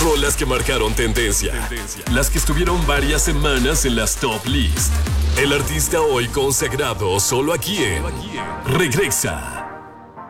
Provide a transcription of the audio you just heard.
rolas que marcaron tendencia. Las que estuvieron varias semanas en las top list. El artista hoy consagrado solo aquí en Regresa.